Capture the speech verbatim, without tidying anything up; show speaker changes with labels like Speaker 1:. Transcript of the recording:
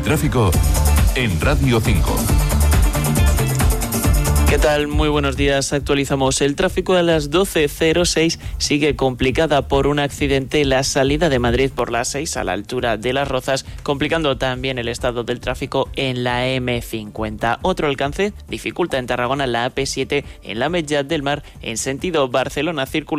Speaker 1: tráfico en Radio cinco.
Speaker 2: ¿Qué tal? Muy buenos días. Actualizamos el tráfico a las doce cero seis. Sigue complicada por un accidente la salida de Madrid por la seis a la altura de Las Rozas, complicando también el estado del tráfico en la eme cincuenta. Otro alcance dificulta en Tarragona la A P siete en la Metlllat del Mar en sentido Barcelona, circula